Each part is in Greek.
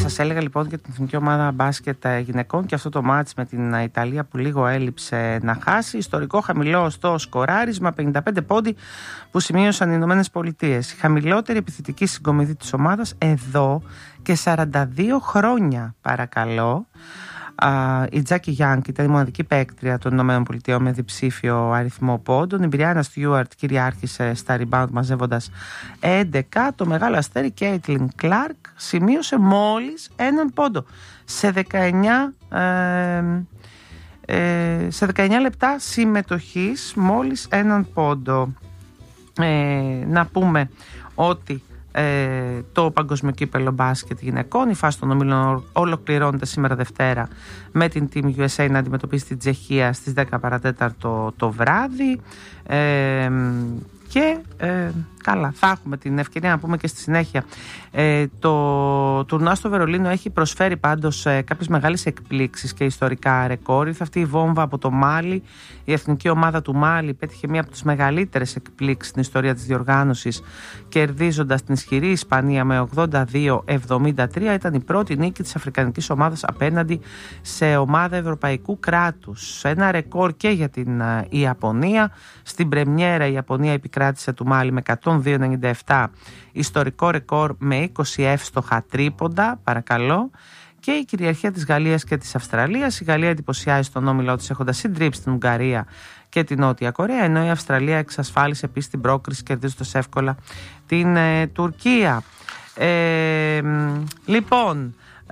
Σας έλεγα λοιπόν για την εθνική ομάδα μπάσκετ γυναικών και αυτό το μάτς με την Ιταλία που λίγο έλειψε να χάσει. Ιστορικό χαμηλό στο σκοράρισμα, 55 πόντοι που σημείωσαν οι Ηνωμένες Πολιτείες. Η χαμηλότερη επιθετική συγκομιδή της ομάδας εδώ και 42 χρόνια, παρακαλώ. Η Τζάκι Γιάνγκ ήταν η μοναδική παίκτρια των ΗΠΑ με διψήφιο αριθμό πόντων. Η Μπριάννα Στιούαρτ κυριάρχησε στα rebound μαζεύοντας 11. Το μεγάλο αστέρι Κέιτλιν Κλάρκ σημείωσε μόλις έναν πόντο σε 19 λεπτά συμμετοχής, μόλις έναν πόντο. Να πούμε ότι το παγκοσμιο κύπελλο μπάσκετ γυναικών, η φάση των ομίλων ολοκληρώνεται σήμερα Δευτέρα με την Team USA να αντιμετωπίσει την Τσεχία στις 10 παρατέταρτο το βράδυ. Και καλά, θα έχουμε την ευκαιρία να πούμε και στη συνέχεια. Το τουρνουά στο Βερολίνο έχει προσφέρει πάντως κάποιες μεγάλες εκπλήξεις και ιστορικά ρεκόρ. Ήρθε αυτή η βόμβα από το Μάλι. Η εθνική ομάδα του Μάλι πέτυχε μία από τις μεγαλύτερες εκπλήξεις στην ιστορία της διοργάνωσης, κερδίζοντας την ισχυρή Ισπανία με 82-73. Ήταν η πρώτη νίκη της αφρικανικής ομάδας απέναντι σε ομάδα ευρωπαϊκού κράτους. Ένα ρεκόρ και για την Ιαπωνία. Στην πρεμιέρα η Ιαπωνία επικράτησε του Μάλι με 102-97, ιστορικό ρεκόρ με 20 εύστοχα τρίποντα, παρακαλώ. Και η κυριαρχία της Γαλλίας και της Αυστραλίας. Η Γαλλία εντυπωσιάζει στον όμιλό της έχοντας συντρίψει την Ουγγαρία και την Νότια Κορέα, ενώ η Αυστραλία εξασφάλισε επίσης την πρόκριση κερδίζοντας εύκολα την Τουρκία. Λοιπόν,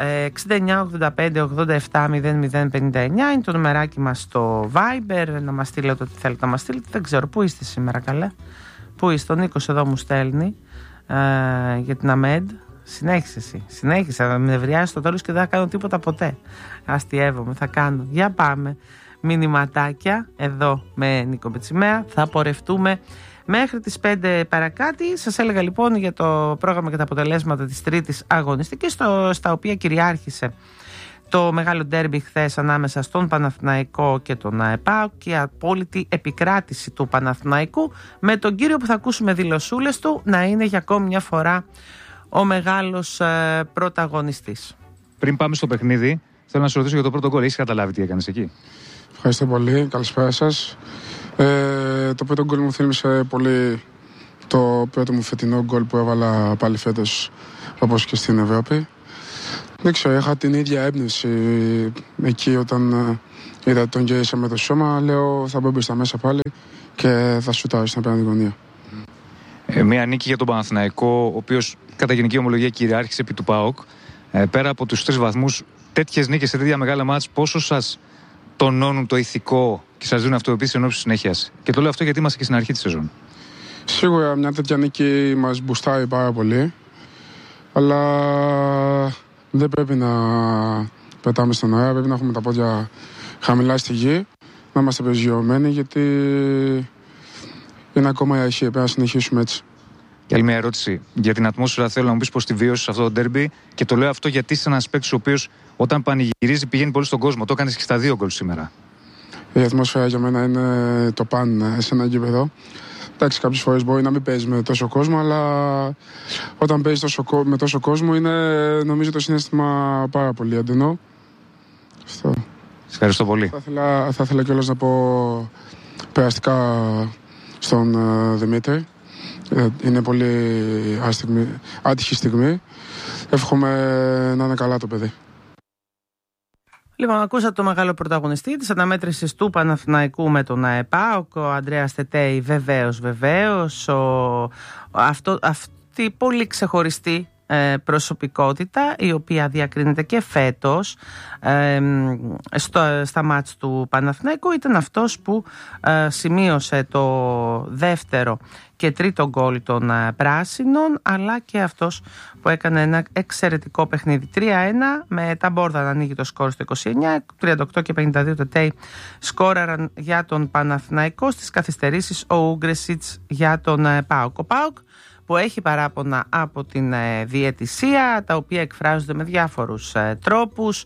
69-85-87-00-59 είναι το νομεράκι μας στο Viber. Να μας στείλετε ό,τι θέλετε να μας στείλετε. Δεν ξέρω, πού είστε σήμερα, καλέ? Πού είστε? Ο Νίκος εδώ μου στέλνει για την ΑΜΕΔ. Συνέχισε εσύ. Συνέχισε. Με νευριάζει στο τέλος και δεν θα κάνω τίποτα ποτέ. Αστιεύομαι, θα κάνω. Για πάμε. Μηνυματάκια εδώ με Νίκο Μπετσιμέα. Θα πορευτούμε μέχρι τις 5 παρακάτι. Σας έλεγα λοιπόν για το πρόγραμμα και τα αποτελέσματα της τρίτης αγωνιστικής, στα οποία κυριάρχησε το μεγάλο ντέρμπι χθες ανάμεσα στον Παναθηναϊκό και τον ΠΑΟΚ και η απόλυτη επικράτηση του Παναθηναϊκού, με τον κύριο που θα ακούσουμε δηλωσούλες του να είναι για ακόμη μια φορά ο μεγάλος πρωταγωνιστής. Πριν πάμε στο παιχνίδι, θέλω να σου ρωτήσω για το πρώτο γκολ. Έχεις καταλάβει τι έκανες εκεί? Ευχαριστώ πολύ. Καλησπέρα σας. Το πρώτο γκολ μου θύμισε πολύ το πρώτο μου φετινό γκολ που έβαλα πάλι φέτος, όπως και στην Ευρώπη. Δεν ξέρω, είχα την ίδια έμπνευση εκεί όταν είδα τον γύρισα με το σώμα. Λέω θα μπω μπροστά μέσα πάλι και θα σουτάρω στην απέναντι γωνία. Μια νίκη για τον Παναθηναϊκό, ο οποίος κατά γενική ομολογία κυριάρχησε επί του ΠΑΟΚ. Πέρα από τους 3 βαθμούς, τέτοιες νίκες σε τέτοια μεγάλα μάτς, πόσο σας τονώνουν το ηθικό και σας δίνουν αυτοεπίθεση ενόψει συνέχειας? Και το λέω αυτό γιατί είμαστε και στην αρχή της σεζόν. Σίγουρα μια τέτοια νίκη μας μπουστάρει πάρα πολύ, αλλά δεν πρέπει να πετάμε στον αέρα, πρέπει να έχουμε τα πόδια χαμηλά στη γη, να είμαστε προσγειωμένοι, γιατί είναι ακόμα η αρχή, πρέπει να συνεχίσουμε έτσι. Και άλλη μια ερώτηση για την ατμόσφαιρα. Θέλω να μου πεις πώς τη βίωσες αυτό το ντέρμπι, και το λέω αυτό γιατί είσαι ένας παίκτης ο οποίος όταν πανηγυρίζει πηγαίνει πολύ στον κόσμο. Το έκανες και στα 2 γκολ σήμερα. Η ατμόσφαιρα για μένα είναι το παν σε ένα γήπεδο. Εντάξει, κάποιες φορές μπορεί να μην παίζει με τόσο κόσμο, αλλά όταν παίζει με τόσο κόσμο είναι, νομίζω, το συναίσθημα πάρα πολύ έντονο. Αυτό. Σας ευχαριστώ πολύ. Θα ήθελα κιόλας να πω περαστικά στον Δημήτρη. Είναι πολύ άτυχη στιγμή. Εύχομαι να είναι καλά το παιδί. Λοιπόν, ακούσατε το μεγάλο πρωταγωνιστή της αναμέτρησης του Παναθηναϊκού με τον ΠΑΟΚ, ο Ανδρέας Τετέι, βεβαίως, αυτή πολύ ξεχωριστή προσωπικότητα, η οποία διακρίνεται και φέτος στα μάτς του Παναθηναϊκού. Ήταν αυτός που σημείωσε το δεύτερο και τρίτο γκολ των πράσινων, αλλά και αυτός που έκανε ένα εξαιρετικό παιχνίδι. 3-1 με τα Μπόρδα να ανοίγει το σκορ στο 29, 38 και 52 Τετέι σκόραραν για τον Παναθηναϊκό. Στις καθυστερήσεις ο Ούγκρεσιτς για τον ΠΑΟΚ. Ο ΠΑΟΚ που έχει παράπονα από την διαιτησία, τα οποία εκφράζονται με διάφορους τρόπους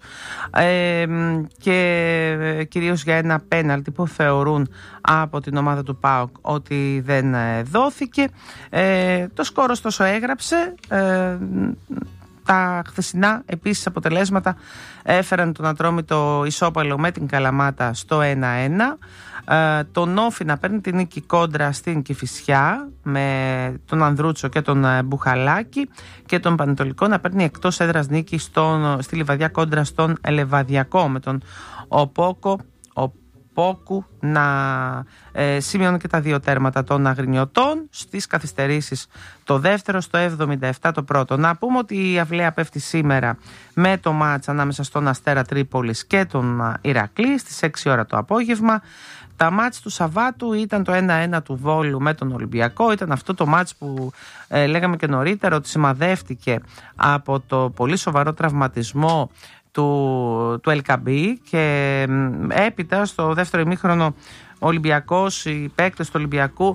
και κυρίως για ένα πέναλτι που θεωρούν από την ομάδα του ΠΑΟΚ ότι δεν δόθηκε. Το σκορ ωστόσο έγραψε Τα χθεσινά επίσης αποτελέσματα έφεραν τον Ατρόμητο ισόπαλο με την Καλαμάτα στο 1-1. Τον Όφη να παίρνει την νίκη κόντρα στην Κηφισιά με τον Ανδρούτσο και τον Μπουχαλάκη, και τον Πανετολικό να παίρνει εκτός έδρας νίκη στη Λιβαδιά κόντρα στον Λεβαδιακό με τον Πόκου να σημειώνει και τα 2 τέρματα των Αγρινιωτών. Στις καθυστερήσεις το δεύτερο, στο 77 το πρώτο. Να πούμε ότι η αυλαία πέφτει σήμερα με το μάτς ανάμεσα στον Αστέρα Τρίπολης και τον Ηρακλή στις 6 ώρα το απόγευμα. Τα μάτς του Σαββάτου ήταν το 1-1 του Βόλου με τον Ολυμπιακό. Ήταν αυτό το μάτς που λέγαμε και νωρίτερα ότι σημαδεύτηκε από το πολύ σοβαρό τραυματισμό του Ελκαμπή, και έπειτα στο δεύτερο ημίχρονο ο Ολυμπιακός, οι παίκτες του Ολυμπιακού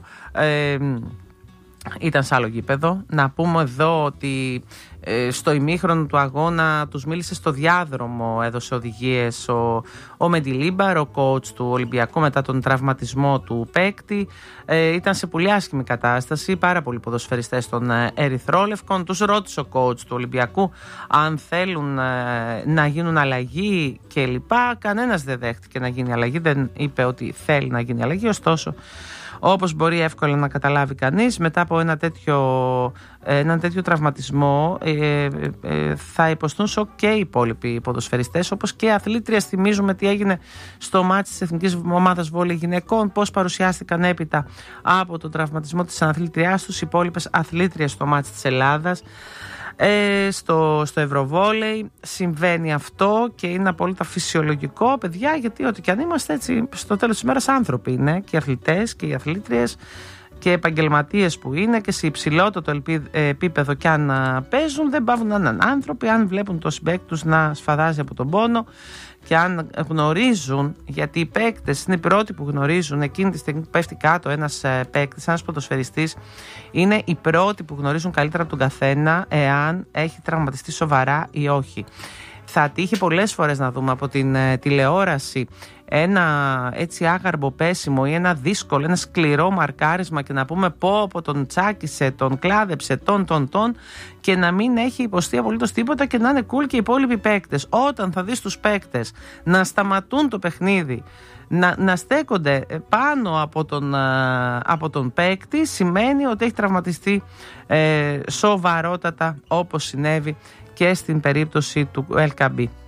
ήταν σε άλλο γήπεδο. Να πούμε εδώ ότι στο ημίχρονο του αγώνα τους μίλησε στο διάδρομο, έδωσε οδηγίες ο Μεντιλίμπαρ, ο coach του Ολυμπιακού, μετά τον τραυματισμό του παίκτη. Ήταν σε πολύ άσχημη κατάσταση, πάρα πολλοί ποδοσφαιριστές των Ερυθρόλευκων. Τους ρώτησε ο coach του Ολυμπιακού αν θέλουν να γίνουν αλλαγή κλπ. Κανένας δεν δέχτηκε να γίνει αλλαγή, δεν είπε ότι θέλει να γίνει αλλαγή. Ωστόσο, όπως μπορεί εύκολα να καταλάβει κανείς, μετά από έναν τέτοιο τραυματισμό θα υποστούν σοκ και οι υπόλοιποι ποδοσφαιριστές, όπως και αθλήτριες. Θυμίζουμε τι έγινε στο μάτς της Εθνικής Ομάδας Βόλεϊ Γυναικών, πώς παρουσιάστηκαν έπειτα από τον τραυματισμό της αθλήτριάς τους οι υπόλοιπες αθλήτριες στο μάτς της Ελλάδας. Στο Ευρωβόλεϊ συμβαίνει αυτό και είναι απόλυτα φυσιολογικό, παιδιά, γιατί ό,τι και αν είμαστε, έτσι στο τέλος της ημέρας άνθρωποι είναι και οι αθλητές και οι αθλήτριες και επαγγελματίες που είναι, και σε υψηλότερο επίπεδο κι αν παίζουν, δεν πάβουν να είναι άνθρωποι. Αν βλέπουν το συμπαίκτη τους να σφαδάζει από τον πόνο και αν γνωρίζουν, γιατί οι παίκτες είναι οι πρώτοι που γνωρίζουν εκείνη τη στιγμή που πέφτει κάτω ένας παίκτης, ένας ποδοσφαιριστής, είναι οι πρώτοι που γνωρίζουν καλύτερα από τον καθένα εάν έχει τραυματιστεί σοβαρά ή όχι. Θα τύχει πολλές φορές να δούμε από την τηλεόραση ένα έτσι άγαρμπο πέσιμο ή ένα δύσκολο, ένα σκληρό μαρκάρισμα και να πούμε πω τον τσάκισε, τον κλάδεψε, τον και να μην έχει υποστεί απολύτως τίποτα και να είναι cool και οι υπόλοιποι παίκτες. Όταν θα δεις τους παίκτες να σταματούν το παιχνίδι, να στέκονται πάνω από τον παίκτη, σημαίνει ότι έχει τραυματιστεί σοβαρότατα, όπως συνέβη και στην περίπτωση του LKB.